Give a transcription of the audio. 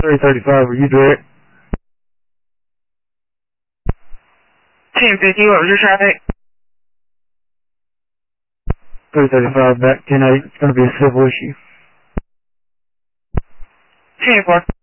335, were you direct? 1050, what was your traffic? 335 back 1080. It's going to be a civil issue. 24.